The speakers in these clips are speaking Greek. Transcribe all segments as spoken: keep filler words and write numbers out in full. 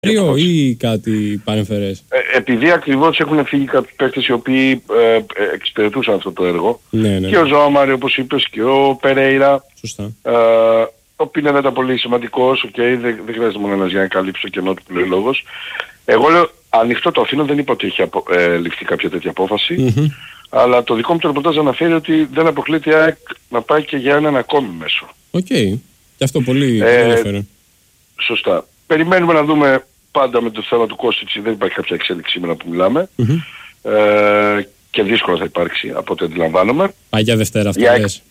Ρίο ή κάτι παρεμφερές? Ε, επειδή ακριβώς έχουν φύγει κάποιοι παίκτες οι οποίοι ε, ε, εξυπηρετούσαν αυτό το έργο. Ναι, ναι. Και ο Ζωά Μάριο, όπως είπες, και ο Περέιρα. Σωστά. Ε, ο Πίνεδα ήταν πολύ σημαντικός, okay, δεν, δεν χρειάζεται μόνο ένας για να καλύψει το κενό του που λέει λόγος. Εγώ λέω ανοιχτό το αφήνω, δεν είπα ότι έχει απο, ε, ληφθεί κάποια τέτοια απόφαση. Mm-hmm. Αλλά το δικό μου το ρεπορτάζ αναφέρει ότι δεν αποκλείται η ΑΕΚ να πάει και για έναν ακόμη μέσο. Οκ. Okay. Και αυτό πολύ ε, ενδιαφέρον. Σωστά. Περιμένουμε να δούμε πάντα με το θέμα του Κώστιτς, δεν υπάρχει κάποια εξέλιξη σήμερα που μιλάμε. Mm-hmm. Ε, και δύσκολα θα υπάρξει από ό,τι αντιλαμβάνομαι. Πάει για Δευτέρα αυτό για... λες?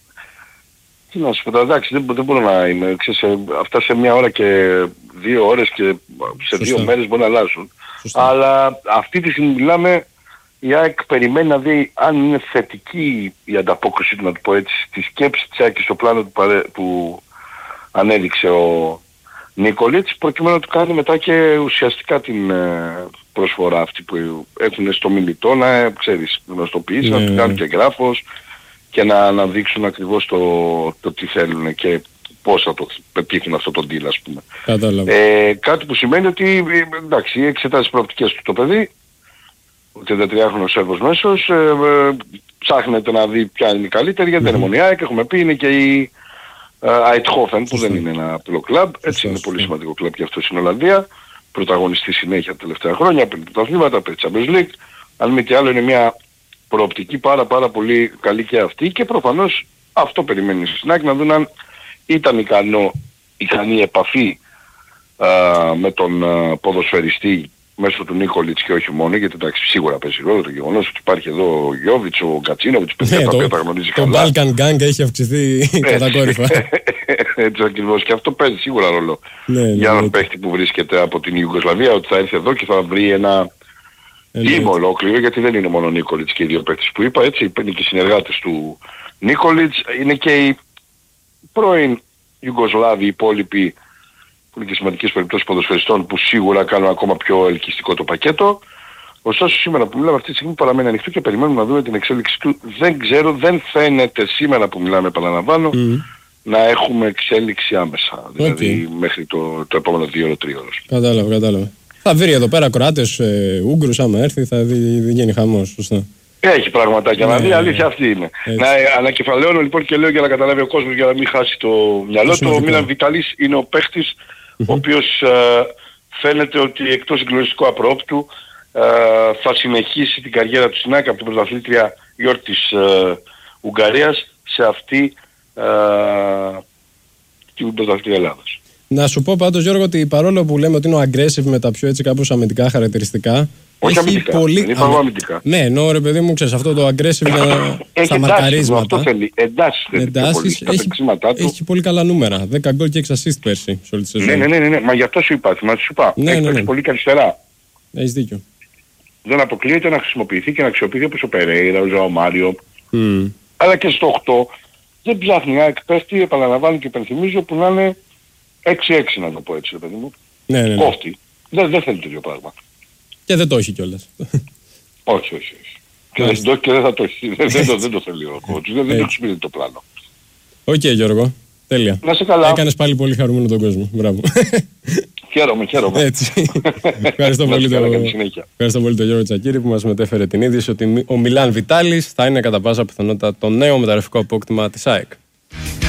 Τι να σου πω, εντάξει, δεν, δεν μπορώ να είμαι. Ξέρεις, αυτά σε μια ώρα και δύο ώρες και σε Σωστά. δύο μέρες μπορεί να αλλάζουν. Σωστά. Αλλά αυτή τη στιγμή μιλάμε, η ΑΕΚ περιμένει να δει αν είναι θετική η ανταπόκριση του, να το πω έτσι, στη σκέψη της ΑΕΚ στο πλάνο του, παρέ, που ανέδειξε ο Νίκολιτς, προκειμένου να του κάνει μετά και ουσιαστικά την ε, προσφορά αυτή που έχουν στο μιλητό, να ξέρεις, γνωστοποιήσει, ναι, να του κάνουν και γράφος και να αναδείξουν ακριβώς το, το τι θέλουν και πώς θα το πετύχουν αυτό το deal, ας πούμε. Ε, κάτι που σημαίνει ότι, εντάξει, εξετάζει τις προοπτικές του το παιδί, ο τριαντατριάχρονος Σέρβος μέσος, ε, ε, ψάχνεται να δει ποια είναι η καλύτερη, γιατί mm-hmm. δεν είναι μόνο η ΑΕΚ, έχουμε πει, είναι και η Αιτχόφεν, που δεν είναι ένα απλό κλαμπ, έτσι είναι πολύ σημαντικό κλαμπ και αυτό στην Ολλανδία, πρωταγωνιστεί συνέχεια τα τελευταία χρόνια, παίρνει τα αθλήματα, παίρνει Champions League, αν μη τι άλλο είναι μια προοπτική πάρα πάρα πολύ καλή και αυτή, και προφανώς αυτό περιμένει στην ΑΕΚ, να δουν αν ήταν ικανό, ικανή επαφή α, με τον α, ποδοσφαιριστή μέσω του Νίκολιτς και όχι μόνο, γιατί εντάξει σίγουρα παίζει ρόλο το γεγονός ότι υπάρχει εδώ ο Γιόβιτς, ο Κατσίνοβιτς, παιδιά τα οποία τα γνωρίζει καλά. Το Balkan Gang έχει αυξηθεί κατακόρυφα. Έτσι ακριβώς, και αυτό παίζει σίγουρα ρόλο ναι, ναι, για έναν ναι. παίχτη που βρίσκεται από την Ιουγκοσλαβία, ότι θα έρθει εδώ και θα βρει ένα team ολόκληρο, γιατί δεν είναι μόνο ο Νίκολιτς και οι δύο παίχτες που είπα, έτσι είναι και οι συνεργάτες του Νίκολιτς, είναι και οι πρώην Ιουγκοσλάβοι, οι υπόλοιποι, που είναι και σημαντικές περιπτώσεις ποδοσφαιριστών που σίγουρα κάνουν ακόμα πιο ελκυστικό το πακέτο. Ωστόσο σήμερα που μιλάμε αυτή τη στιγμή παραμένει ανοιχτό και περιμένουμε να δούμε την εξέλιξη του. Δεν ξέρω, δεν φαίνεται σήμερα που μιλάμε, επαναλαμβάνω, mm. να έχουμε εξέλιξη άμεσα. Okay. Δηλαδή μέχρι το, το επόμενο δύο ώρο τρία ώρες. Κατάλαβα, κατάλαβα. Θα βρει εδώ πέρα Κροάτες, ε, Ούγγρους, άμα έρθει θα δει, δεν γίνει χαμός, σωστά. Έχει πραγματάκια να δει, η αλήθεια αυτή είναι. Έτσι. Να ανακεφαλαιώνω λοιπόν και λέω για να καταλάβει ο κόσμος, για να μην χάσει το μυαλό του. Ο Μίλαν Βιτάλης είναι ο παίχτης mm-hmm. ο οποίος ε, φαίνεται ότι εκτός συγκλονιστικού απρόπτου ε, θα συνεχίσει την καριέρα του στην ΑΕΚ από την πρωταθλήτρια γιορτή της ε, Ουγγαρίας σε αυτή ε, την πρωταθλήτρια Ελλάδας. Να σου πω πάντως, Γιώργο, ότι παρόλο που λέμε ότι είναι ο aggressive με τα πιο έτσι κάπως αμυντικά χαρακτηριστικά, όχι έχει αμυντικά, πολύ... δεν είπα αμυντικά. Ναι, ενώ ρε παιδί μου, ξέρεις, αυτό το aggressive για... στα μαρκαρίσματα. Αυτό θέλει, εντάσεις θέλει εντάσεις, πολύ, έχει, έχει πολύ καλά νούμερα, δέκα γκολ και έξι assist πέρσι σε όλη τη σεζόν. Ναι, ναι, ναι, ναι, ναι, μα γι' αυτό σου είπα, μα σου είπα, ναι, έχει ναι, ναι. πολύ καλυστερά. Έχεις δίκιο. Δεν αποκλείεται να χρησιμοποιηθεί και να αξιοποιηθεί όπως ο Περέιρα, ο Ζωά Μάριο, mm. αλλά και στο οκτώ δεν ψάχνει να εκπέφτει, επαναλαμβάνω και υπενθυμίζω, που να είναι έξι έξι, να το πω έτσι, παιδί μου. Ναι, ναι, ναι. Κόφτη. Δεν, δεν θέλει τέτοιο πράγμα. Και δεν το έχει κιόλας. Όχι, όχι, όχι. Και δεν, το, και δεν θα το έχει. δεν, δεν, το, δεν το θέλει ο κότσος. Δεν, δεν το ξυπνήσει το πλάνο. Οκ, okay, Γιώργο. Τέλεια. Να σε καλά. Έκανες πάλι πολύ χαρούμενο τον κόσμο. Μπράβο. Χαίρομαι, χαίρομαι. Έτσι. Ευχαριστώ, πολύ το... Ευχαριστώ πολύ τον Γιώργο Τσακίρη που μας μετέφερε την είδηση ότι ο Μιλάν Βιτάλης θα είναι κατά πάσα πιθανότητα το νέο μεταγραφικό απόκτημα της ΑΕΚ.